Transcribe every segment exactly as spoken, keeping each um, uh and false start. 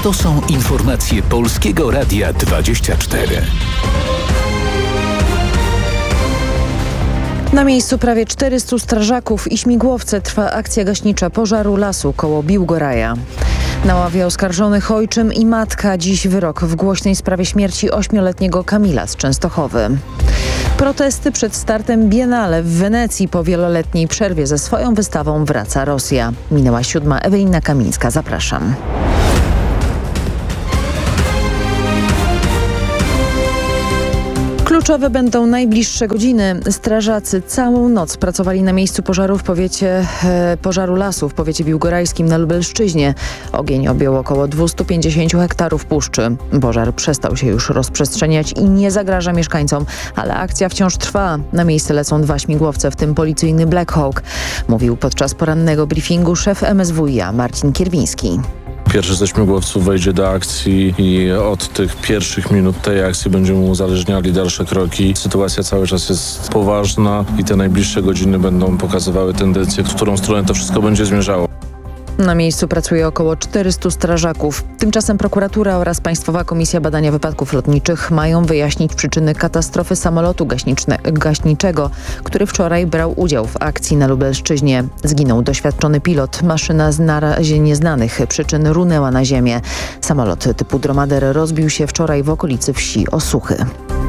To są informacje Polskiego Radia dwadzieścia cztery. Na miejscu prawie czterystu strażaków i śmigłowce trwa akcja gaśnicza pożaru lasu koło Biłgoraja. Na ławie oskarżonych ojczym i matka. Dziś wyrok w głośnej sprawie śmierci ośmioletniego Kamila z Częstochowy. Protesty przed startem Biennale w Wenecji. Po wieloletniej przerwie ze swoją wystawą wraca Rosja. Minęła siódma. Ewelina Kamińska, zapraszam. Kluczowe będą najbliższe godziny. Strażacy całą noc pracowali na miejscu pożaru w powiecie, e, pożaru lasu w powiecie biłgorajskim na Lubelszczyźnie. Ogień objął około dwieście pięćdziesiąt hektarów puszczy. Pożar przestał się już rozprzestrzeniać i nie zagraża mieszkańcom, ale akcja wciąż trwa. Na miejsce lecą dwa śmigłowce, w tym policyjny Black Hawk. Mówił podczas porannego briefingu szef M S W iA Marcin Kierwiński. Pierwszy ze śmigłowców wejdzie do akcji i od tych pierwszych minut tej akcji będziemy uzależniali dalsze kroki. Sytuacja cały czas jest poważna i te najbliższe godziny będą pokazywały tendencję, w którą stronę to wszystko będzie zmierzało. Na miejscu pracuje około czterystu strażaków. Tymczasem prokuratura oraz Państwowa Komisja Badania Wypadków Lotniczych mają wyjaśnić przyczyny katastrofy samolotu gaśniczego, który wczoraj brał udział w akcji na Lubelszczyźnie. Zginął doświadczony pilot. Maszyna z na razie nieznanych przyczyn runęła na ziemię. Samolot typu Dromader rozbił się wczoraj w okolicy wsi Osuchy.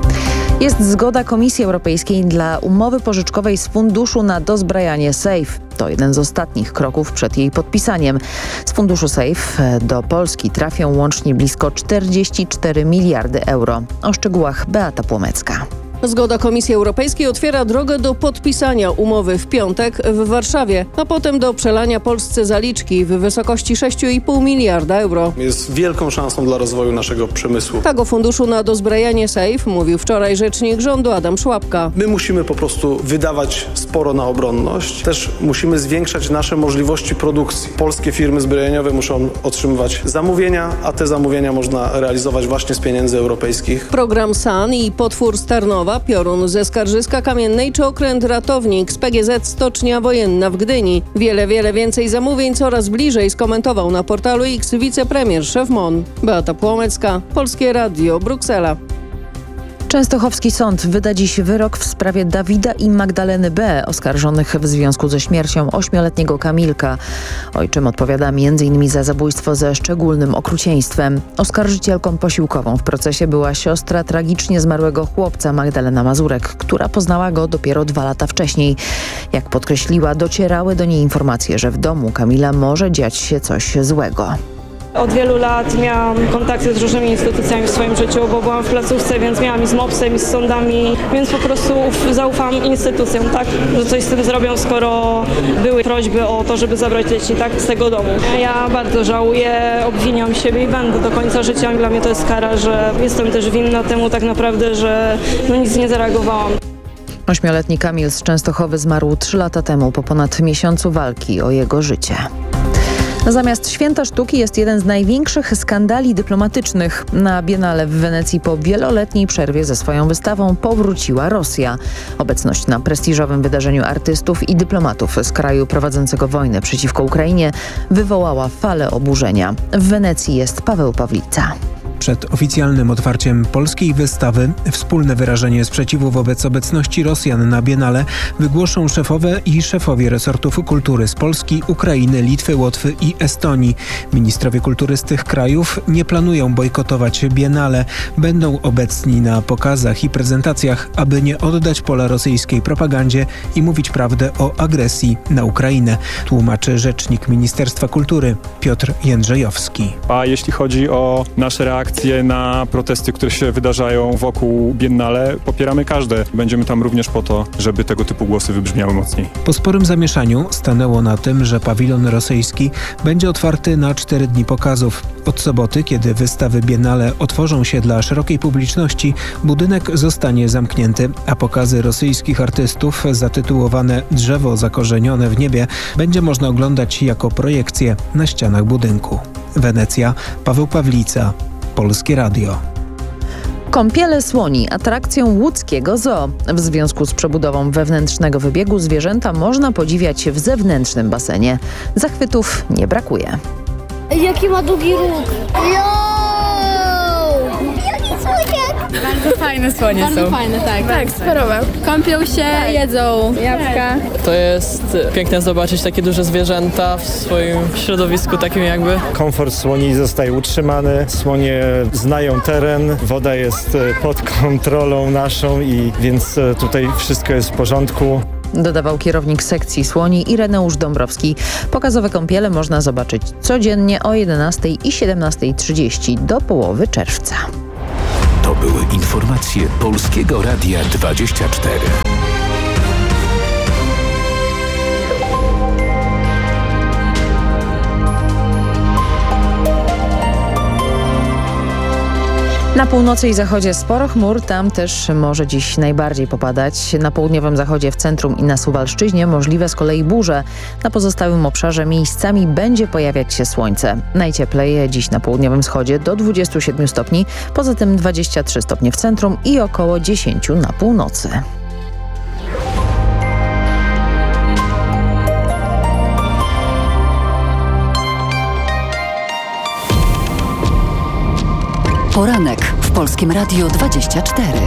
Jest zgoda Komisji Europejskiej dla umowy pożyczkowej z funduszu na dozbrajanie SAFE. To jeden z ostatnich kroków przed jej podpisaniem. Z funduszu SAFE do Polski trafią łącznie blisko czterdzieści cztery miliardy euro. O szczegółach Beata Płomecka. Zgoda Komisji Europejskiej otwiera drogę do podpisania umowy w piątek w Warszawie, a potem do przelania Polsce zaliczki w wysokości sześć i pół miliarda euro. Jest wielką szansą dla rozwoju naszego przemysłu. Tak o funduszu na dozbrajanie SAFE mówił wczoraj rzecznik rządu Adam Szłapka. My musimy po prostu wydawać sporo na obronność. Też musimy zwiększać nasze możliwości produkcji. Polskie firmy zbrojeniowe muszą otrzymywać zamówienia, a te zamówienia można realizować właśnie z pieniędzy europejskich. Program S A N i potwór Starnowa, Piorun ze Skarżyska Kamiennej czy okręt Ratownik z P G Z Stocznia Wojenna w Gdyni. Wiele, wiele więcej zamówień coraz bliżej, skomentował na portalu X wicepremier szef M O N. Beata Płomecka, Polskie Radio, Bruksela. Częstochowski sąd wyda dziś wyrok w sprawie Dawida i Magdaleny B., oskarżonych w związku ze śmiercią ośmioletniego Kamilka. Ojczym odpowiada między innymi za zabójstwo ze szczególnym okrucieństwem. Oskarżycielką posiłkową w procesie była siostra tragicznie zmarłego chłopca Magdalena Mazurek, która poznała go dopiero dwa lata wcześniej. Jak podkreśliła, docierały do niej informacje, że w domu Kamila może dziać się coś złego. Od wielu lat miałam kontakty z różnymi instytucjami w swoim życiu, bo byłam w placówce, więc miałam i z mopsem, i z sądami, więc po prostu zaufam instytucjom, tak, że coś z tym zrobią, skoro były prośby o to, żeby zabrać dzieci tak z tego domu. Ja bardzo żałuję, obwiniam siebie i będę do końca życia. Dla mnie to jest kara, że jestem też winna temu tak naprawdę, że no nic nie zareagowałam. Ośmioletni Kamil z Częstochowy zmarł trzy lata temu po ponad miesiącu walki o jego życie. Zamiast Święta Sztuki jest jeden z największych skandali dyplomatycznych. Na Biennale w Wenecji po wieloletniej przerwie ze swoją wystawą powróciła Rosja. Obecność na prestiżowym wydarzeniu artystów i dyplomatów z kraju prowadzącego wojnę przeciwko Ukrainie wywołała falę oburzenia. W Wenecji jest Paweł Pawlica. Przed oficjalnym otwarciem polskiej wystawy wspólne wyrażenie sprzeciwu wobec obecności Rosjan na Biennale wygłoszą szefowe i szefowie resortów kultury z Polski, Ukrainy, Litwy, Łotwy i Estonii. Ministrowie kultury z tych krajów nie planują bojkotować Biennale. Będą obecni na pokazach i prezentacjach, aby nie oddać pola rosyjskiej propagandzie i mówić prawdę o agresji na Ukrainę, tłumaczy rzecznik Ministerstwa Kultury Piotr Jędrzejowski. A jeśli chodzi o nasze reakcje na protesty, które się wydarzają wokół Biennale, popieramy każde. Będziemy tam również po to, żeby tego typu głosy wybrzmiały mocniej. Po sporym zamieszaniu stanęło na tym, że pawilon rosyjski będzie otwarty na cztery dni pokazów. Od soboty, kiedy wystawy Biennale otworzą się dla szerokiej publiczności, budynek zostanie zamknięty, a pokazy rosyjskich artystów zatytułowane Drzewo zakorzenione w niebie będzie można oglądać jako projekcje na ścianach budynku. Wenecja, Paweł Pawlica, Polskie Radio. Kąpiele słoni atrakcją łódzkiego zoo. W związku z przebudową wewnętrznego wybiegu zwierzęta można podziwiać w zewnętrznym basenie. Zachwytów nie brakuje. Jaki ma długi róg. Jaki słodziak. Bardzo fajne słonie Bardzo są. fajne, tak. Tak, sporowe. Kąpią się, tak. jedzą jabłka. To jest piękne zobaczyć takie duże zwierzęta w swoim środowisku takim jakby. Komfort słoni zostaje utrzymany, słonie znają teren, woda jest pod kontrolą naszą i więc tutaj wszystko jest w porządku. Dodawał kierownik sekcji słoni Ireneusz Dąbrowski. Pokazowe kąpiele można zobaczyć codziennie o jedenastej i siedemnastej trzydzieści do połowy czerwca. To były informacje Polskiego Radia dwadzieścia cztery. Na północy i zachodzie sporo chmur, tam też może dziś najbardziej popadać. Na południowym zachodzie, w centrum i na Suwalszczyźnie możliwe z kolei burze. Na pozostałym obszarze miejscami będzie pojawiać się słońce. Najcieplej dziś na południowym wschodzie do dwudziestu siedmiu stopni, poza tym dwadzieścia trzy stopnie w centrum i około dziesięć na północy. Poranek w Polskim Radiu dwadzieścia cztery.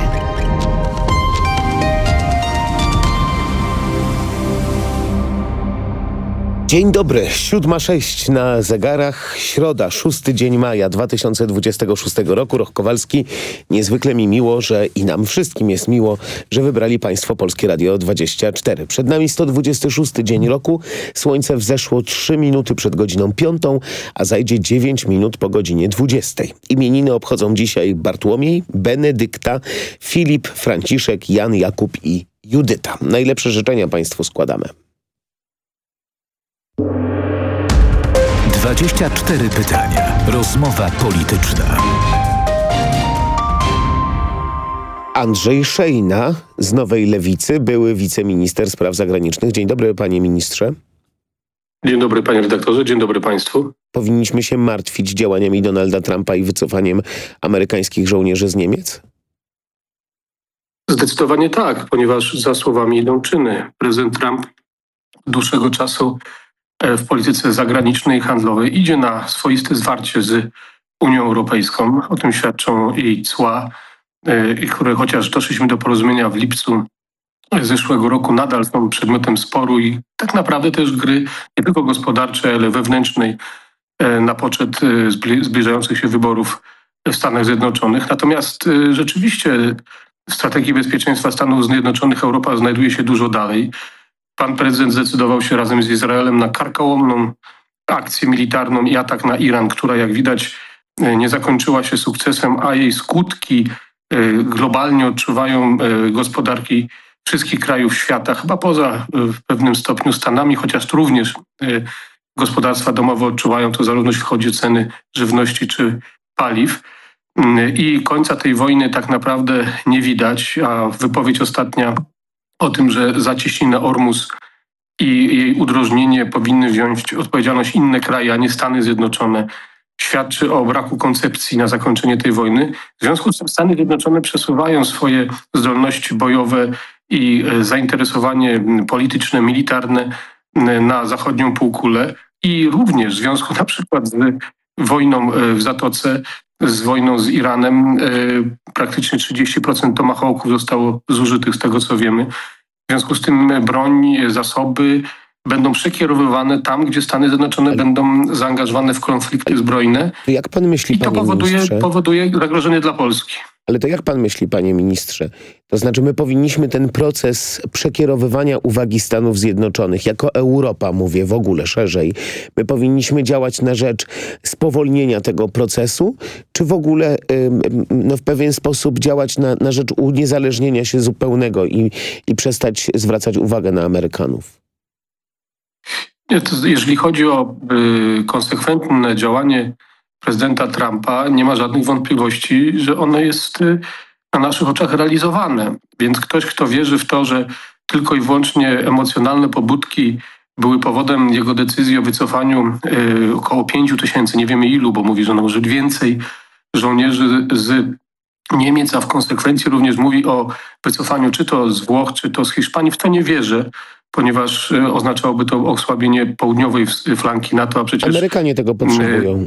Dzień dobry, siódma sześć na zegarach, środa, szósty dzień maja dwa tysiące dwudziestego szóstego roku. Roch Kowalski. Niezwykle mi miło, że i nam wszystkim jest miło, że wybrali Państwo Polskie Radio dwadzieścia cztery. Przed nami sto dwudziesty szósty dzień roku. Słońce wzeszło trzy minuty przed godziną piątą, a zajdzie dziewięć minut po godzinie dwudziestej. Imieniny obchodzą dzisiaj Bartłomiej, Benedykta, Filip, Franciszek, Jan, Jakub i Judyta. Najlepsze życzenia Państwu składamy. dwadzieścia cztery pytania. Rozmowa polityczna. Andrzej Szejna z Nowej Lewicy, były wiceminister spraw zagranicznych. Dzień dobry, panie ministrze. Dzień dobry, panie redaktorze. Dzień dobry państwu. Powinniśmy się martwić działaniami Donalda Trumpa i wycofaniem amerykańskich żołnierzy z Niemiec? Zdecydowanie tak, ponieważ za słowami idą czyny. Prezydent Trump od dłuższego czasu w polityce zagranicznej i handlowej idzie na swoiste zwarcie z Unią Europejską. O tym świadczą jej cła, które chociaż doszliśmy do porozumienia w lipcu zeszłego roku, nadal są przedmiotem sporu i tak naprawdę też gry nie tylko gospodarczej, ale wewnętrznej na poczet zbliżających się wyborów w Stanach Zjednoczonych. Natomiast rzeczywiście w strategii bezpieczeństwa Stanów Zjednoczonych Europa znajduje się dużo dalej. Pan prezydent zdecydował się razem z Izraelem na karkołomną akcję militarną i atak na Iran, która jak widać nie zakończyła się sukcesem, a jej skutki globalnie odczuwają gospodarki wszystkich krajów świata, chyba poza w pewnym stopniu Stanami, chociaż tu również gospodarstwa domowe odczuwają to zarówno jeśli chodzi o ceny żywności czy paliw. I końca tej wojny tak naprawdę nie widać, a wypowiedź ostatnia o tym, że za cieśninę Ormus i jej udrożnienie powinny wziąć odpowiedzialność inne kraje, a nie Stany Zjednoczone, świadczy o braku koncepcji na zakończenie tej wojny. W związku z tym Stany Zjednoczone przesuwają swoje zdolności bojowe i zainteresowanie polityczne, militarne na zachodnią półkulę i również w związku na przykład z wojną w Zatoce, z wojną z Iranem, praktycznie trzydzieści procent tomahawków zostało zużytych z tego, co wiemy. W związku z tym broń, zasoby będą przekierowywane tam, gdzie Stany Zjednoczone będą zaangażowane w konflikty zbrojne. Jak pan myśli, I to panie powoduje, ministrze? powoduje zagrożenie dla Polski. Ale to jak pan myśli, panie ministrze? To znaczy my powinniśmy ten proces przekierowywania uwagi Stanów Zjednoczonych, jako Europa mówię w ogóle szerzej, my powinniśmy działać na rzecz spowolnienia tego procesu, czy w ogóle no, w pewien sposób działać na, na rzecz uniezależnienia się zupełnego i, i przestać zwracać uwagę na Amerykanów? Jeżeli chodzi o y, konsekwentne działanie prezydenta Trumpa, nie ma żadnych wątpliwości, że ono jest y, na naszych oczach realizowane. Więc ktoś, kto wierzy w to, że tylko i wyłącznie emocjonalne pobudki były powodem jego decyzji o wycofaniu y, około pięciu tysięcy, nie wiemy ilu, bo mówi, że może więcej żołnierzy z Niemiec, a w konsekwencji również mówi o wycofaniu czy to z Włoch, czy to z Hiszpanii. W to nie wierzę, ponieważ oznaczałoby to osłabienie południowej flanki NATO, a przecież... Amerykanie tego potrzebują.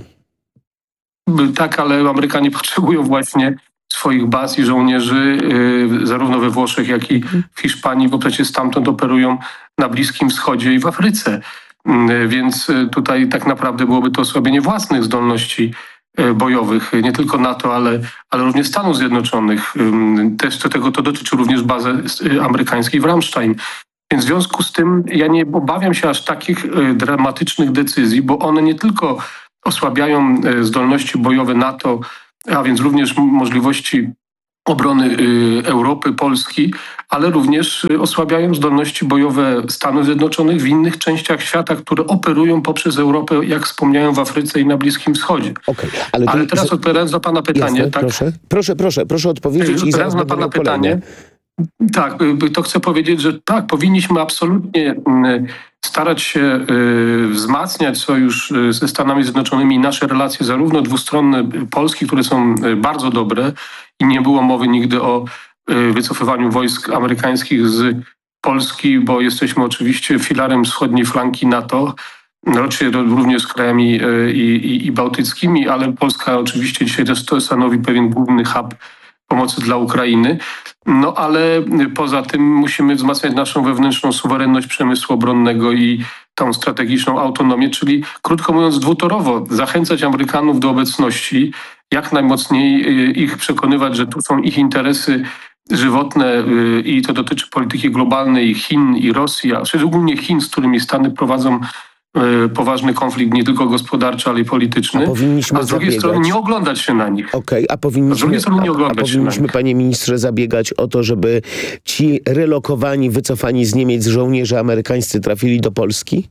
Tak, ale Amerykanie potrzebują właśnie swoich baz i żołnierzy zarówno we Włoszech, jak i w Hiszpanii, bo przecież stamtąd operują na Bliskim Wschodzie i w Afryce. Więc tutaj tak naprawdę byłoby to osłabienie własnych zdolności bojowych, nie tylko NATO, ale, ale również Stanów Zjednoczonych. Też do tego to dotyczy również bazy amerykańskiej w Ramstein. Więc w związku z tym ja nie obawiam się aż takich dramatycznych decyzji, bo one nie tylko osłabiają zdolności bojowe NATO, a więc również możliwości obrony Europy, Polski, ale również osłabiają zdolności bojowe Stanów Zjednoczonych w innych częściach świata, które operują poprzez Europę, jak wspomniałem, w Afryce i na Bliskim Wschodzie. Okay, ale, ale teraz z... odpowiadając na pana pytanie... Jasne, tak? Proszę, proszę, proszę, proszę odpowiedzieć i zaraz na pana pytanie. Tak, to chcę powiedzieć, że tak, powinniśmy absolutnie starać się wzmacniać sojusz ze Stanami Zjednoczonymi i nasze relacje zarówno dwustronne Polski, które są bardzo dobre i nie było mowy nigdy o wycofywaniu wojsk amerykańskich z Polski, bo jesteśmy oczywiście filarem wschodniej flanki NATO, oczywiście również z krajami i, i, i bałtyckimi, ale Polska oczywiście dzisiaj też to stanowi pewien główny hub pomocy dla Ukrainy. No ale poza tym musimy wzmacniać naszą wewnętrzną suwerenność przemysłu obronnego i tą strategiczną autonomię, czyli krótko mówiąc dwutorowo zachęcać Amerykanów do obecności, jak najmocniej ich przekonywać, że tu są ich interesy żywotne i to dotyczy polityki globalnej Chin i Rosji, a szczególnie Chin, z którymi Stany prowadzą poważny konflikt, nie tylko gospodarczy, ale i polityczny, a, a z drugiej zabiegać. strony nie oglądać się na nich. Okej, okay, a powinniśmy, a z drugiej strony nie oglądać a, a powinniśmy panie ministrze, zabiegać o to, żeby ci relokowani, wycofani z Niemiec żołnierze amerykańscy trafili do Polski?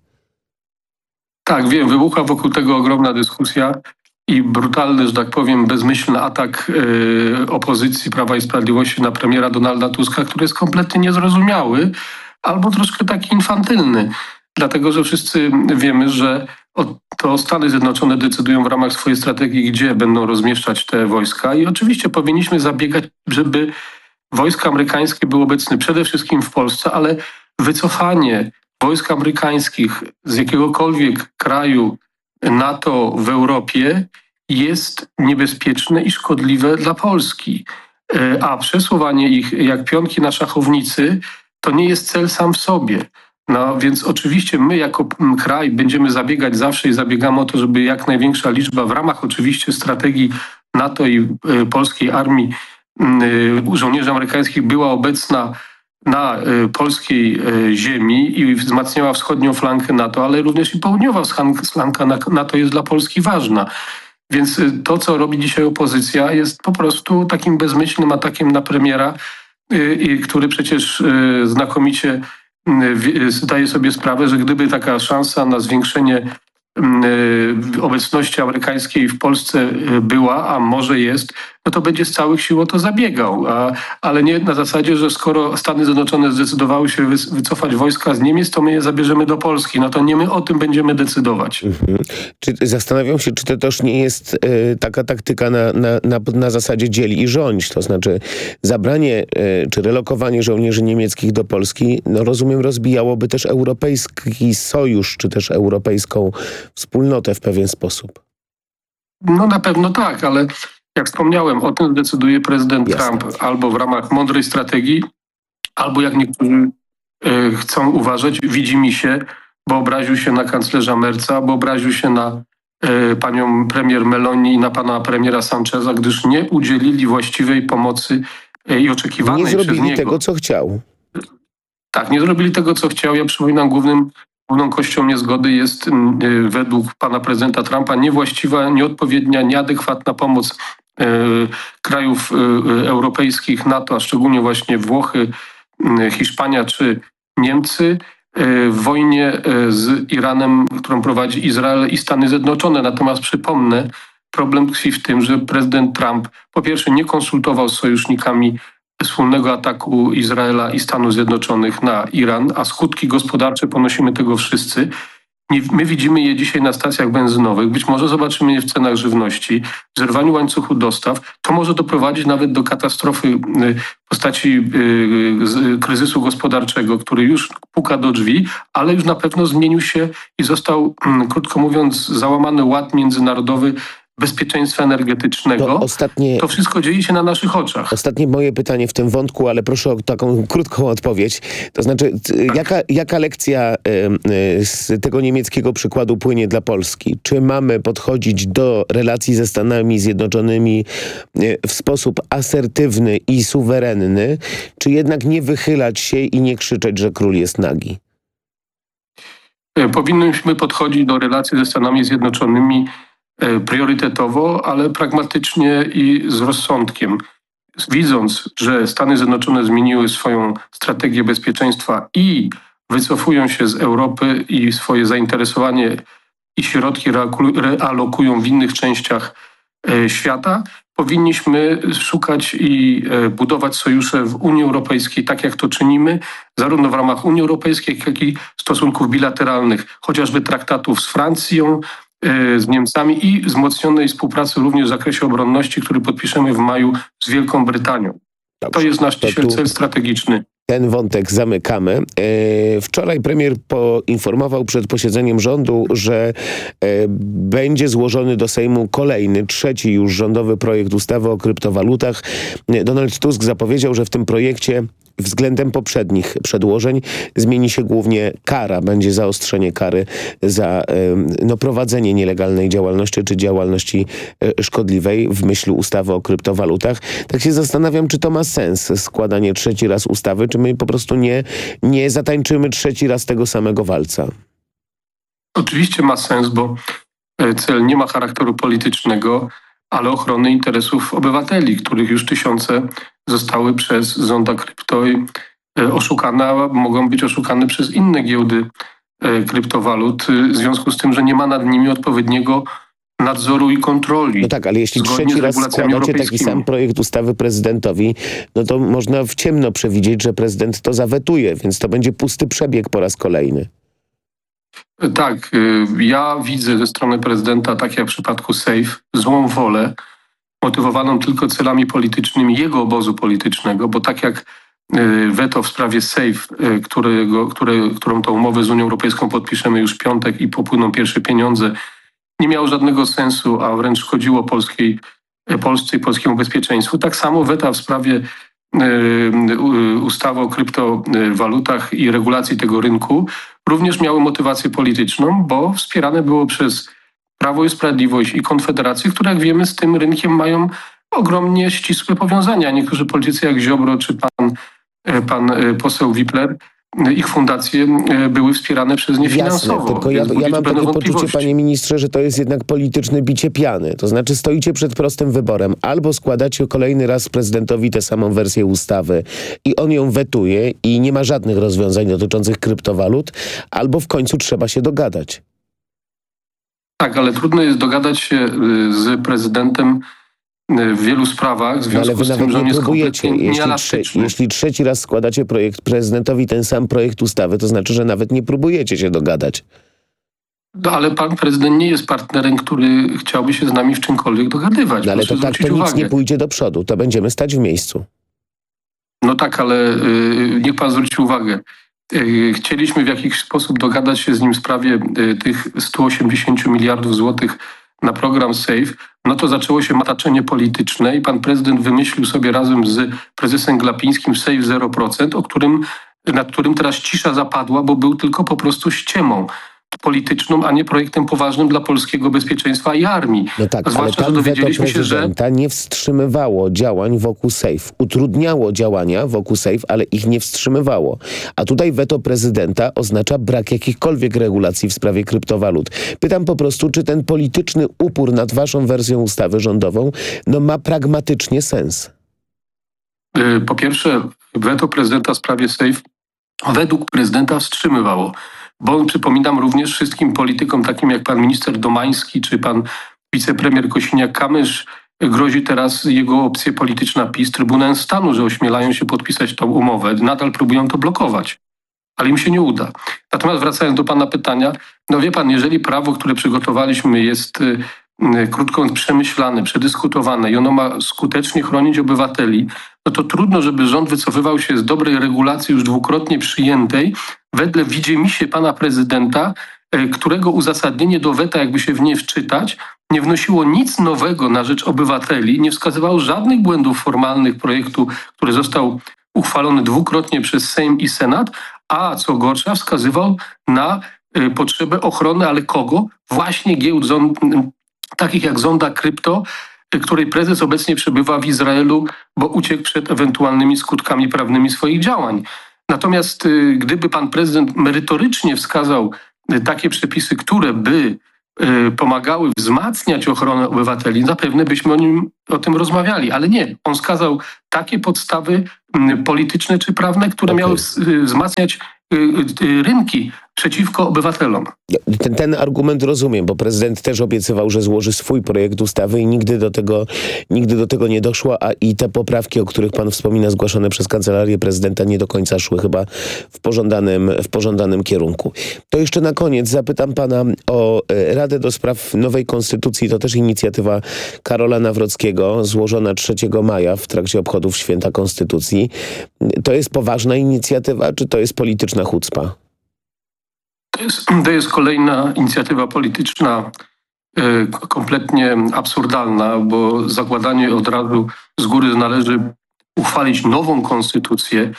Tak, wiem, wybuchła wokół tego ogromna dyskusja i brutalny, że tak powiem, bezmyślny atak yy, opozycji Prawa i Sprawiedliwości na premiera Donalda Tuska, który jest kompletnie niezrozumiały albo troszkę taki infantylny. Dlatego, że wszyscy wiemy, że to Stany Zjednoczone decydują w ramach swojej strategii, gdzie będą rozmieszczać te wojska i oczywiście powinniśmy zabiegać, żeby wojska amerykańskie były obecne przede wszystkim w Polsce, ale wycofanie wojsk amerykańskich z jakiegokolwiek kraju NATO w Europie jest niebezpieczne i szkodliwe dla Polski. A przesuwanie ich jak pionki na szachownicy to nie jest cel sam w sobie. No więc oczywiście my jako kraj będziemy zabiegać zawsze i zabiegamy o to, żeby jak największa liczba w ramach oczywiście strategii NATO i y, polskiej armii y, żołnierzy amerykańskich była obecna na y, polskiej y, ziemi i wzmacniała wschodnią flankę NATO, ale również i południowa flanka NATO jest dla Polski ważna. Więc y, to, co robi dzisiaj opozycja, jest po prostu takim bezmyślnym atakiem na premiera, y, y, który przecież y, znakomicie zdaję sobie sprawę, że gdyby taka szansa na zwiększenie obecności amerykańskiej w Polsce była, a może jest, no to będzie z całych sił o to zabiegał. A, ale nie na zasadzie, że skoro Stany Zjednoczone zdecydowały się wycofać wojska z Niemiec, to my je zabierzemy do Polski. No to nie my o tym będziemy decydować. Mhm. Czy, zastanawiam się, czy to też nie jest y, taka taktyka na, na, na, na zasadzie dziel i rządź. To znaczy zabranie y, czy relokowanie żołnierzy niemieckich do Polski, no rozumiem, rozbijałoby też europejski sojusz, czy też europejską wspólnotę w pewien sposób. No na pewno tak, ale jak wspomniałem, o tym decyduje prezydent Jasne. Trump albo w ramach mądrej strategii, albo jak niektórzy y, chcą uważać, widzi mi się, bo obraził się na kanclerza Merca, bo obraził się na y, panią premier Meloni i na pana premiera Sancheza, gdyż nie udzielili właściwej pomocy y, i oczekiwanej przez niego. Nie zrobili tego, co chciał. Tak, nie zrobili tego, co chciał. Ja przypominam, głównym Główną kością niezgody jest y, według pana prezydenta Trumpa niewłaściwa, nieodpowiednia, nieadekwatna pomoc y, krajów y, europejskich NATO, a szczególnie właśnie Włochy, y, Hiszpania czy Niemcy y, w wojnie y, z Iranem, którą prowadzi Izrael i Stany Zjednoczone. Natomiast przypomnę, problem tkwi w tym, że prezydent Trump po pierwsze nie konsultował z sojusznikami wspólnego ataku Izraela i Stanów Zjednoczonych na Iran, a skutki gospodarcze ponosimy tego wszyscy. Nie, my widzimy je dzisiaj na stacjach benzynowych, być może zobaczymy je w cenach żywności, w zerwaniu łańcuchu dostaw. To może doprowadzić nawet do katastrofy w postaci kryzysu gospodarczego, który już puka do drzwi, ale już na pewno zmienił się i został, krótko mówiąc, załamany ład międzynarodowy bezpieczeństwa energetycznego. To, ostatnie, to wszystko dzieje się na naszych oczach. Ostatnie moje pytanie w tym wątku, ale proszę o taką krótką odpowiedź. To znaczy, jaka, jaka lekcja y, z tego niemieckiego przykładu płynie dla Polski? Czy mamy podchodzić do relacji ze Stanami Zjednoczonymi y, w sposób asertywny i suwerenny, czy jednak nie wychylać się i nie krzyczeć, że król jest nagi? Powinniśmy podchodzić do relacji ze Stanami Zjednoczonymi priorytetowo, ale pragmatycznie i z rozsądkiem. Widząc, że Stany Zjednoczone zmieniły swoją strategię bezpieczeństwa i wycofują się z Europy i swoje zainteresowanie i środki realokują w innych częściach świata, powinniśmy szukać i budować sojusze w Unii Europejskiej, tak jak to czynimy, zarówno w ramach Unii Europejskiej, jak i stosunków bilateralnych, chociażby traktatów z Francją, z Niemcami i wzmocnionej współpracy również w zakresie obronności, który podpiszemy w maju z Wielką Brytanią. Dobrze, to jest nasz dzisiaj cel strategiczny. Ten wątek zamykamy. E, wczoraj premier poinformował przed posiedzeniem rządu, że e, będzie złożony do Sejmu kolejny, trzeci już rządowy projekt ustawy o kryptowalutach. Donald Tusk zapowiedział, że w tym projekcie względem poprzednich przedłożeń zmieni się głównie kara. Będzie zaostrzenie kary za no, prowadzenie nielegalnej działalności czy działalności szkodliwej w myśl ustawy o kryptowalutach. Tak się zastanawiam, czy to ma sens, składanie trzeci raz ustawy, czy my po prostu nie, nie zatańczymy trzeci raz tego samego walca. Oczywiście ma sens, bo cel nie ma charakteru politycznego, ale ochrony interesów obywateli, których już tysiące zostały przez zonda krypto oszukane, a mogą być oszukane przez inne giełdy kryptowalut, w związku z tym, że nie ma nad nimi odpowiedniego nadzoru i kontroli. No tak, ale jeśli trzeci raz składacie taki sam projekt ustawy prezydentowi, no to można w ciemno przewidzieć, że prezydent to zawetuje, więc to będzie pusty przebieg po raz kolejny. Tak, ja widzę ze strony prezydenta, tak jak w przypadku Safe, złą wolę, motywowaną tylko celami politycznymi jego obozu politycznego, bo tak jak weto w sprawie Safe, którego, które, którą tą umowę z Unią Europejską podpiszemy już w piątek i popłyną pierwsze pieniądze, nie miało żadnego sensu, a wręcz szkodziło polskiej, Polsce i polskiemu bezpieczeństwu. Tak samo weta w sprawie ustawy o kryptowalutach i regulacji tego rynku również miały motywację polityczną, bo wspierane było przez Prawo i Sprawiedliwość i Konfederację, które jak wiemy z tym rynkiem mają ogromnie ścisłe powiązania. Niektórzy politycy jak Ziobro czy pan, pan poseł Wipler, ich fundacje były wspierane przez nie finansowo. Jasne, tylko ja, ja mam takie poczucie, panie ministrze, że to jest jednak polityczne bicie piany. To znaczy stoicie przed prostym wyborem. Albo składacie kolejny raz prezydentowi tę samą wersję ustawy i on ją wetuje i nie ma żadnych rozwiązań dotyczących kryptowalut, albo w końcu trzeba się dogadać. Tak, ale trudno jest dogadać się z prezydentem w wielu sprawach, w związku ale wy z nawet tym, że on nie jest próbujecie. Jeśli, trze jeśli trzeci raz składacie projekt prezydentowi ten sam projekt ustawy, to znaczy, że nawet nie próbujecie się dogadać. No, ale pan prezydent nie jest partnerem, który chciałby się z nami w czymkolwiek dogadywać. No, ale to tak, to nic uwagę. nie pójdzie do przodu. To będziemy stać w miejscu. No tak, ale yy, niech pan zwróci uwagę. Yy, chcieliśmy w jakiś sposób dogadać się z nim w sprawie yy, tych stu osiemdziesięciu miliardów złotych na program Safe, no to zaczęło się mataczenie polityczne i pan prezydent wymyślił sobie razem z prezesem Glapińskim Safe zero procent, o którym, nad którym teraz cisza zapadła, bo był tylko po prostu ściemą polityczną, a nie projektem poważnym dla polskiego bezpieczeństwa i armii. No tak, zwłaszcza, ale że dowiedzieliśmy się, że nie wstrzymywało działań wokół Safe. Utrudniało działania wokół Safe, ale ich nie wstrzymywało. A tutaj weto prezydenta oznacza brak jakichkolwiek regulacji w sprawie kryptowalut. Pytam po prostu, czy ten polityczny upór nad waszą wersją ustawy rządową no ma pragmatycznie sens? Po pierwsze, weto prezydenta w sprawie Safe według prezydenta wstrzymywało. Bo on, przypominam również wszystkim politykom, takim jak pan minister Domański czy pan wicepremier Kosiniak-Kamysz, grozi teraz jego opcja polityczna PiS Trybunałem Stanu, że ośmielają się podpisać tą umowę. Nadal próbują to blokować, ale im się nie uda. Natomiast wracając do pana pytania, No wie pan, jeżeli prawo, które przygotowaliśmy jest krótko mówiąc przemyślane, przedyskutowane i ono ma skutecznie chronić obywateli, no to trudno, żeby rząd wycofywał się z dobrej regulacji już dwukrotnie przyjętej wedle widzimisię pana prezydenta, którego uzasadnienie do weta, jakby się w nie wczytać, nie wnosiło nic nowego na rzecz obywateli, nie wskazywało żadnych błędów formalnych projektu, który został uchwalony dwukrotnie przez Sejm i Senat, a co gorsza wskazywał na y, potrzebę ochrony, ale kogo? Właśnie giełd zon, takich jak Zonda Krypto, y, której prezes obecnie przebywa w Izraelu, bo uciekł przed ewentualnymi skutkami prawnymi swoich działań. Natomiast y, gdyby pan prezydent merytorycznie wskazał y, takie przepisy, które by y, pomagały wzmacniać ochronę obywateli, zapewne byśmy o nim o tym rozmawiali, ale nie. On wskazał takie podstawy y, polityczne czy prawne, które okay. miały y, wzmacniać y, y, rynki przeciwko obywatelom. Ten, ten argument rozumiem, bo prezydent też obiecywał, że złoży swój projekt ustawy i nigdy do tego, nigdy do tego nie doszło, a i te poprawki, o których pan wspomina, zgłaszane przez Kancelarię Prezydenta, nie do końca szły chyba w pożądanym, w pożądanym kierunku. To jeszcze na koniec zapytam pana o Radę do Spraw Nowej Konstytucji. To też inicjatywa Karola Nawrockiego, złożona trzeciego maja w trakcie obchodów Święta Konstytucji. To jest poważna inicjatywa, czy to jest polityczna chucpa? To jest, to jest kolejna inicjatywa polityczna y, kompletnie absurdalna, bo zakładanie od razu z góry należy uchwalić nową konstytucję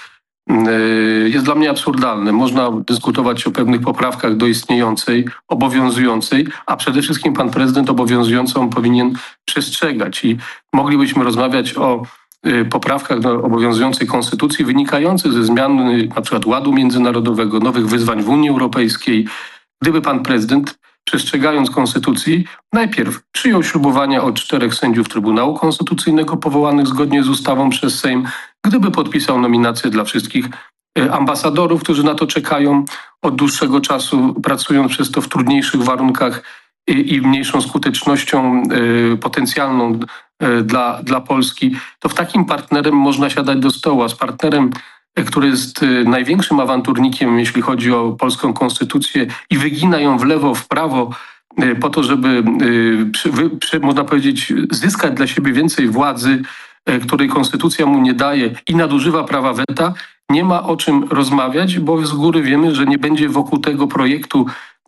y, jest dla mnie absurdalne. Można dyskutować o pewnych poprawkach do istniejącej, obowiązującej, a przede wszystkim pan prezydent obowiązującą powinien przestrzegać. I moglibyśmy rozmawiać o poprawkach do obowiązującej konstytucji wynikających ze zmian na przykład ładu międzynarodowego, nowych wyzwań w Unii Europejskiej. Gdyby pan prezydent, przestrzegając konstytucji, najpierw przyjął ślubowania od czterech sędziów Trybunału Konstytucyjnego powołanych zgodnie z ustawą przez Sejm, gdyby podpisał nominacje dla wszystkich ambasadorów, którzy na to czekają od dłuższego czasu, pracując przez to w trudniejszych warunkach i, i mniejszą skutecznością y, potencjalną y, dla, dla Polski, to w takim partnerem można siadać do stołu, a z partnerem, y, który jest y, największym awanturnikiem, jeśli chodzi o polską konstytucję i wygina ją w lewo, w prawo, y, po to, żeby, y, przy, wy, przy, można powiedzieć, zyskać dla siebie więcej władzy, y, której konstytucja mu nie daje i nadużywa prawa weta, nie ma o czym rozmawiać, bo z góry wiemy, że nie będzie wokół tego projektu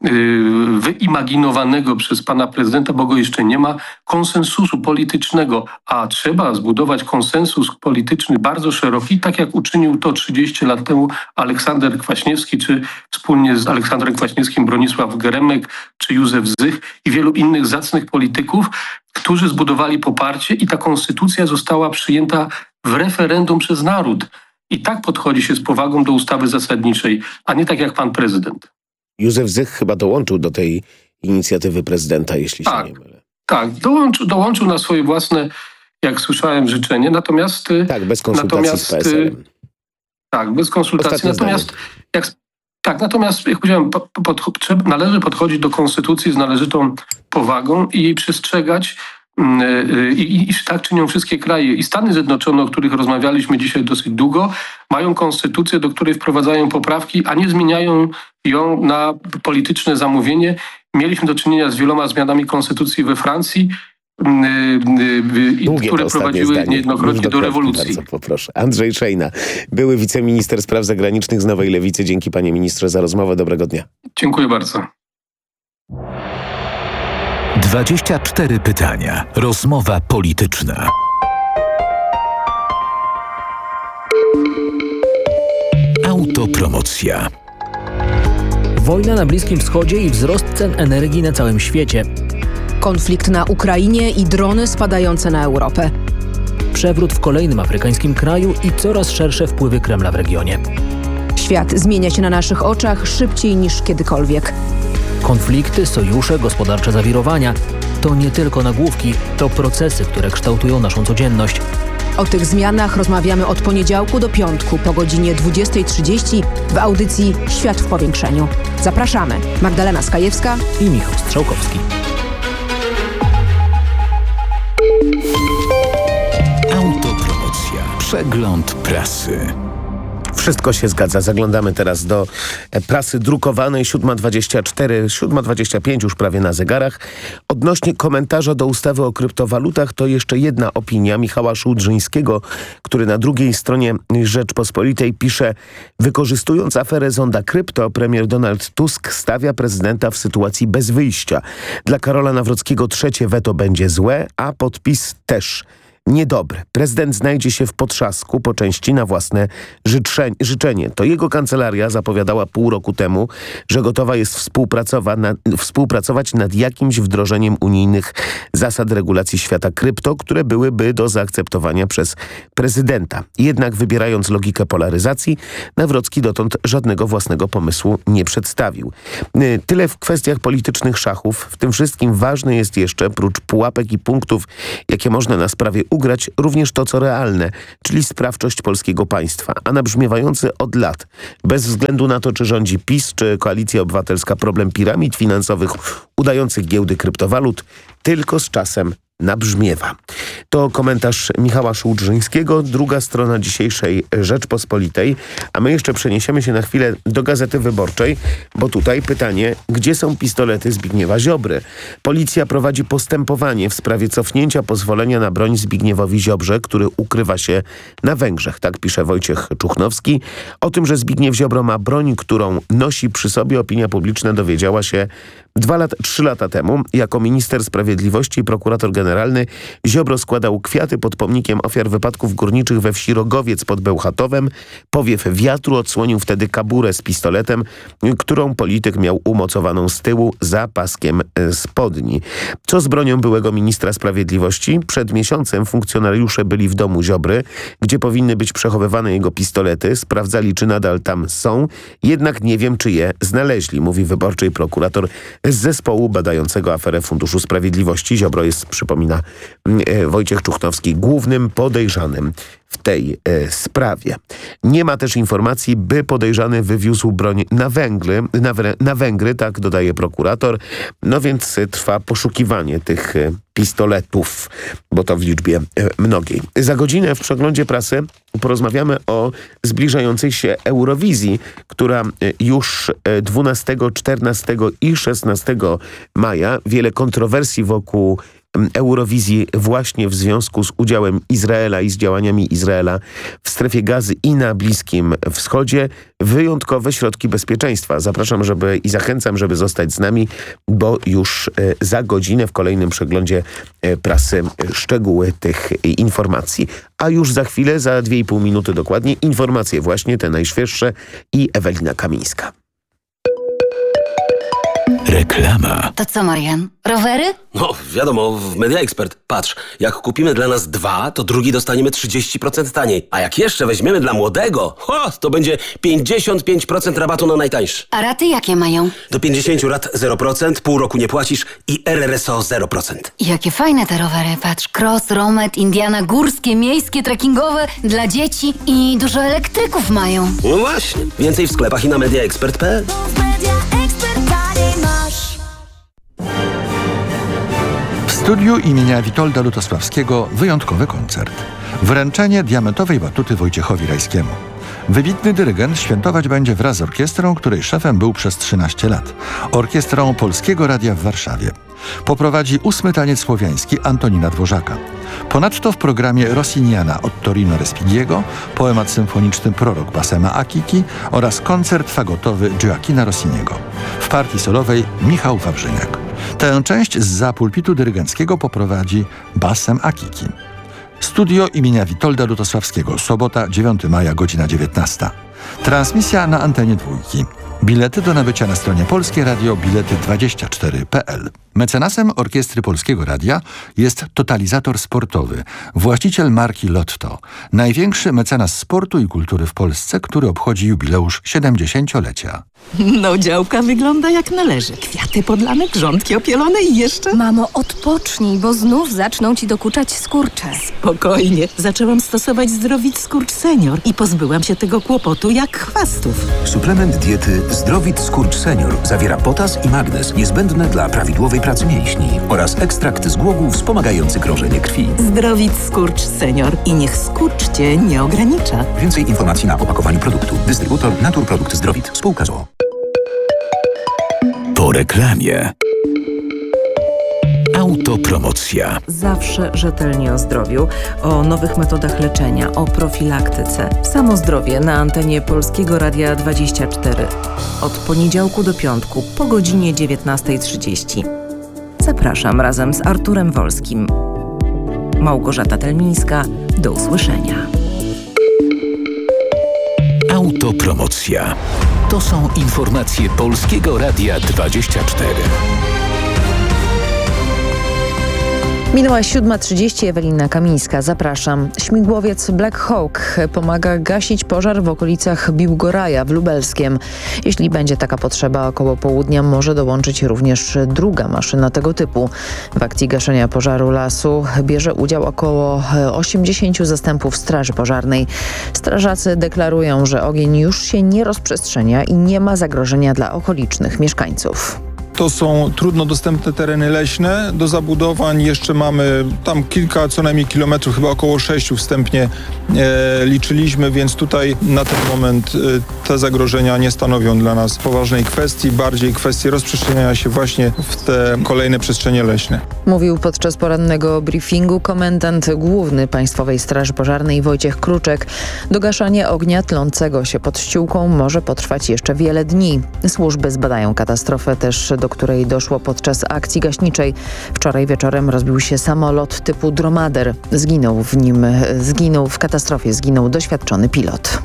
wyimaginowanego przez pana prezydenta, bo go jeszcze nie ma, konsensusu politycznego, a trzeba zbudować konsensus polityczny bardzo szeroki, tak jak uczynił to trzydzieści lat temu Aleksander Kwaśniewski, czy wspólnie z Aleksandrem Kwaśniewskim Bronisław Geremek, czy Józef Zych i wielu innych zacnych polityków, którzy zbudowali poparcie i ta konstytucja została przyjęta w referendum przez naród. I tak podchodzi się z powagą do ustawy zasadniczej, a nie tak jak pan prezydent. Józef Zych chyba dołączył do tej inicjatywy prezydenta, jeśli tak, się nie mylę. Tak, dołączył, dołączył na swoje własne, jak słyszałem, życzenie, natomiast... Tak, bez konsultacji natomiast, z P S L-em. Tak, bez konsultacji, Ostatnie natomiast... Jak, tak, natomiast jak powiedziałem, pod, pod, należy podchodzić do konstytucji z należytą powagą i jej przestrzegać. I, i, I tak czynią wszystkie kraje. I Stany Zjednoczone, o których rozmawialiśmy dzisiaj dosyć długo, mają konstytucję, do której wprowadzają poprawki, a nie zmieniają ją na polityczne zamówienie. Mieliśmy do czynienia z wieloma zmianami konstytucji we Francji, Długie które prowadziły zdanie. niejednokrotnie do rewolucji. Bardzo poproszę. Andrzej Szejna, były wiceminister spraw zagranicznych z Nowej Lewicy. Dzięki panie ministrze za rozmowę. Dobrego dnia. Dziękuję bardzo. dwadzieścia cztery pytania. Rozmowa polityczna. Autopromocja. Wojna na Bliskim Wschodzie i wzrost cen energii na całym świecie. Konflikt na Ukrainie i drony spadające na Europę. Przewrót w kolejnym afrykańskim kraju i coraz szersze wpływy Kremla w regionie. Świat zmienia się na naszych oczach szybciej niż kiedykolwiek. Konflikty, sojusze, gospodarcze zawirowania to nie tylko nagłówki, to procesy, które kształtują naszą codzienność. O tych zmianach rozmawiamy od poniedziałku do piątku po godzinie dwudziestej trzydzieści w audycji Świat w powiększeniu. Zapraszamy. Magdalena Skajewska i Michał Strzałkowski. Autopromocja. Przegląd prasy. W Wszystko się zgadza. Zaglądamy teraz do prasy drukowanej. siódma dwadzieścia cztery, siódma dwadzieścia pięć już prawie na zegarach. Odnośnie komentarza do ustawy o kryptowalutach to jeszcze jedna opinia Michała Szułdrzyńskiego, który na drugiej stronie Rzeczpospolitej pisze: wykorzystując aferę Zonda Krypto, premier Donald Tusk stawia prezydenta w sytuacji bez wyjścia. Dla Karola Nawrockiego trzecie weto będzie złe, a podpis też niedobre. Prezydent znajdzie się w potrzasku po części na własne życzenie. To jego kancelaria zapowiadała pół roku temu, że gotowa jest współpracować nad, współpracować nad jakimś wdrożeniem unijnych zasad regulacji świata krypto, które byłyby do zaakceptowania przez prezydenta. Jednak wybierając logikę polaryzacji, Nawrocki dotąd żadnego własnego pomysłu nie przedstawił. Tyle w kwestiach politycznych szachów. W tym wszystkim ważne jest jeszcze, prócz pułapek i punktów, jakie można na sprawie ugrać, również to, co realne, czyli sprawczość polskiego państwa, a nabrzmiewający od lat, bez względu na to, czy rządzi PiS, czy Koalicja Obywatelska, problem piramid finansowych udających giełdy kryptowalut, tylko z czasem nabrzmiewa. To komentarz Michała Szułdrzyńskiego, druga strona dzisiejszej Rzeczpospolitej, a my jeszcze przeniesiemy się na chwilę do Gazety Wyborczej, bo tutaj pytanie, gdzie są pistolety Zbigniewa Ziobry? Policja prowadzi postępowanie w sprawie cofnięcia pozwolenia na broń Zbigniewowi Ziobrze, który ukrywa się na Węgrzech. Tak pisze Wojciech Czuchnowski. O tym, że Zbigniew Ziobro ma broń, którą nosi przy sobie, opinia publiczna dowiedziała się dwa lata, trzy lata temu. Jako minister sprawiedliwości i prokurator generalny Ziobro składał kwiaty pod pomnikiem ofiar wypadków górniczych we wsi Rogowiec pod Bełchatowem. Powiew wiatru odsłonił wtedy kaburę z pistoletem, którą polityk miał umocowaną z tyłu za paskiem spodni. Co z bronią byłego ministra sprawiedliwości? Przed miesiącem funkcjonariusze byli w domu Ziobry, gdzie powinny być przechowywane jego pistolety. Sprawdzali, czy nadal tam są. Jednak nie wiem, czy je znaleźli, mówi wyborczy prokurator z zespołu badającego aferę Funduszu Sprawiedliwości. Ziobro jest, przypomina Wojciech Czuchnowski, głównym podejrzanym w tej e, sprawie. Nie ma też informacji, by podejrzany wywiózł broń na Węgry, na, na Węgry, tak dodaje prokurator. No więc trwa poszukiwanie tych e, pistoletów, bo to w liczbie e, mnogiej. Za godzinę w przeglądzie prasy porozmawiamy o zbliżającej się Eurowizji, która już dwunastego, czternastego i szesnastego maja, wiele kontrowersji wokół Eurowizji właśnie w związku z udziałem Izraela i z działaniami Izraela w strefie Gazy i na Bliskim Wschodzie. Wyjątkowe środki bezpieczeństwa. Zapraszam, żeby i zachęcam, żeby zostać z nami, bo już za godzinę w kolejnym przeglądzie prasy szczegóły tych informacji. A już za chwilę, za dwie i pół minuty dokładnie, informacje właśnie te najświeższe i Ewelina Kamińska. Reklama. To co, Marian? Rowery? No, wiadomo, w Media Expert. Patrz, jak kupimy dla nas dwa, to drugi dostaniemy trzydzieści procent taniej. A jak jeszcze weźmiemy dla młodego, ho, to będzie pięćdziesiąt pięć procent rabatu na najtańszy. A raty jakie mają? Do pięćdziesięciu rat zero procent, pół roku nie płacisz i R R S O zero procent. Jakie fajne te rowery. Patrz, cross, romet, Indiana, górskie, miejskie, trekkingowe, dla dzieci i dużo elektryków mają. No właśnie. Więcej w sklepach i na media expert kropka p l. W studiu imienia Witolda Lutosławskiego wyjątkowy koncert. Wręczenie diamentowej batuty Wojciechowi Rajskiemu. Wybitny dyrygent świętować będzie wraz z orkiestrą, której szefem był przez trzynaście lat. Orkiestrą Polskiego Radia w Warszawie. Poprowadzi ósmy taniec słowiański Antonina Dworzaka. Ponadto w programie Rossiniana od Torino Respigiego, poemat symfoniczny Prorok Bassema Akiki oraz koncert fagotowy Gioacchina Rossiniego. W partii solowej Michał Wawrzyniak. Tę część zza pulpitu dyrygenckiego poprowadzi Bassem Akiki. Studio imienia Witolda Lutosławskiego. Sobota, dziewiątego maja, godzina dziewiętnasta. Transmisja na antenie dwójki. Bilety do nabycia na stronie Polskie Radio bilety dwadzieścia cztery kropka p l. Mecenasem Orkiestry Polskiego Radia jest Totalizator Sportowy, właściciel marki Lotto. Największy mecenas sportu i kultury w Polsce, który obchodzi jubileusz siedemdziesięciolecia. No, działka wygląda jak należy. Kwiaty podlane, grządki opielone i jeszcze... Mamo, odpocznij, bo znów zaczną ci dokuczać skurcze. Spokojnie. Zaczęłam stosować Zdrowit Skurcz Senior i pozbyłam się tego kłopotu jak chwastów. Suplement diety Zdrowit Skurcz Senior zawiera potas i magnez niezbędne dla prawidłowej pracy mięśni oraz ekstrakt z głogu wspomagający krążenie krwi. Zdrowit Skurcz Senior i niech skurcz Cię nie ogranicza. Więcej informacji na opakowaniu produktu. Dystrybutor Naturprodukt Zdrowit. Spółka z o o. Po reklamie. Autopromocja. Zawsze rzetelnie o zdrowiu, o nowych metodach leczenia, o profilaktyce. Samo zdrowie na antenie Polskiego Radia dwadzieścia cztery. Od poniedziałku do piątku po godzinie dziewiętnasta trzydzieści. Zapraszam razem z Arturem Wolskim. Małgorzata Telmińska. Do usłyszenia. Autopromocja. To są informacje Polskiego Radia dwadzieścia cztery. Minęła siódma trzydzieści, Ewelina Kamińska. Zapraszam. Śmigłowiec Black Hawk pomaga gasić pożar w okolicach Biłgoraja w Lubelskiem. Jeśli będzie taka potrzeba, około południa może dołączyć również druga maszyna tego typu. W akcji gaszenia pożaru lasu bierze udział około osiemdziesięciu zastępów straży pożarnej. Strażacy deklarują, że ogień już się nie rozprzestrzenia i nie ma zagrożenia dla okolicznych mieszkańców. To są trudno dostępne tereny leśne. Do zabudowań jeszcze mamy tam kilka, co najmniej kilometrów, chyba około sześciu wstępnie e, liczyliśmy, więc tutaj na ten moment e, te zagrożenia nie stanowią dla nas poważnej kwestii, bardziej kwestii rozprzestrzeniania się właśnie w te kolejne przestrzenie leśne. Mówił podczas porannego briefingu komendant główny Państwowej Straży Pożarnej Wojciech Kruczek. Dogaszanie ognia tlącego się pod Ściółką może potrwać jeszcze wiele dni. Służby zbadają katastrofę też, do której doszło podczas akcji gaśniczej. Wczoraj wieczorem rozbił się samolot typu Dromader. Zginął w nim, zginął w katastrofie, zginął doświadczony pilot.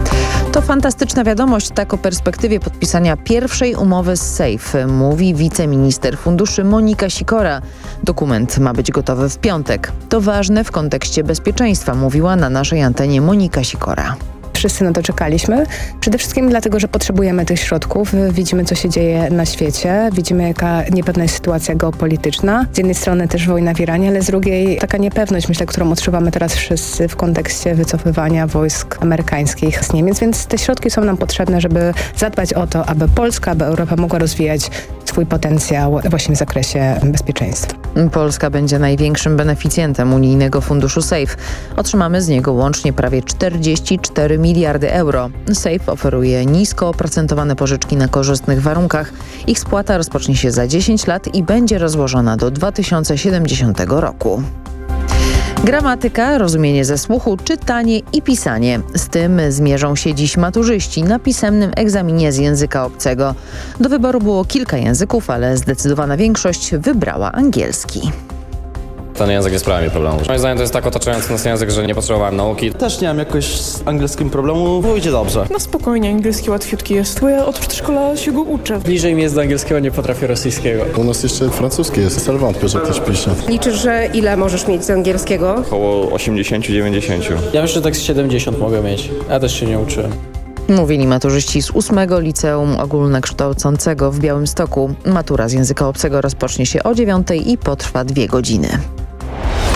To fantastyczna wiadomość, tak o perspektywie podpisania pierwszej umowy z Safe, mówi wiceminister funduszy Monika Sikora. Dokument ma być gotowy w piątek. To ważne w kontekście bezpieczeństwa, mówiła na naszej antenie Monika Sikora. Wszyscy na to czekaliśmy. Przede wszystkim dlatego, że potrzebujemy tych środków. Widzimy, co się dzieje na świecie. Widzimy, jaka niepewna jest sytuacja geopolityczna. Z jednej strony też wojna w Iranie, ale z drugiej taka niepewność, myślę, którą odczuwamy teraz wszyscy w kontekście wycofywania wojsk amerykańskich z Niemiec. Więc te środki są nam potrzebne, żeby zadbać o to, aby Polska, aby Europa mogła rozwijać swój potencjał właśnie w zakresie bezpieczeństwa. Polska będzie największym beneficjentem unijnego funduszu Safe. Otrzymamy z niego łącznie prawie czterdzieści cztery miliardy euro. Safe oferuje nisko oprocentowane pożyczki na korzystnych warunkach. Ich spłata rozpocznie się za dziesięć lat i będzie rozłożona do dwa tysiące siedemdziesiątego roku. Gramatyka, rozumienie ze słuchu, czytanie i pisanie. Z tym zmierzą się dziś maturzyści na pisemnym egzaminie z języka obcego. Do wyboru było kilka języków, ale zdecydowana większość wybrała angielski. Ten język nie sprawia mi problemu. Moim zdaniem to jest tak otaczający nas język, że nie potrzebowałem nauki. Też nie mam jakoś z angielskim problemu, pójdzie dobrze. No spokojnie, angielski łatwiutki jest, bo ja od przedszkola się go uczę. Bliżej mi jest do angielskiego, nie potrafię rosyjskiego. U nas jeszcze francuski jest, jest wątpię, że ktoś pisze. Liczysz, że ile możesz mieć z angielskiego? Około osiemdziesiąt do dziewięćdziesięciu. Ja myślę, że tak z siedemdziesiąt mogę mieć. Ja też się nie uczyłem. Mówili maturzyści z ósmego Liceum Ogólnokształcącego w Białymstoku. Matura z języka obcego rozpocznie się o dziewiątej i potrwa dwie godziny.